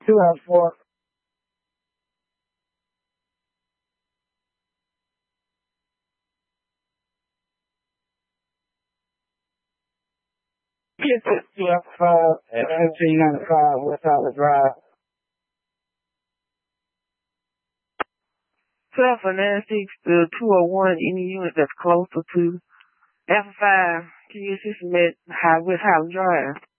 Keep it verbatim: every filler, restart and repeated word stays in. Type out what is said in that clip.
two out of four. Yes, it's two out of five at nineteen ninety-five West Hollywood Drive. twelve for nine six to two oh one, any unit that's closer to Alpha five. Can you assist me at High West Hollywood Drive?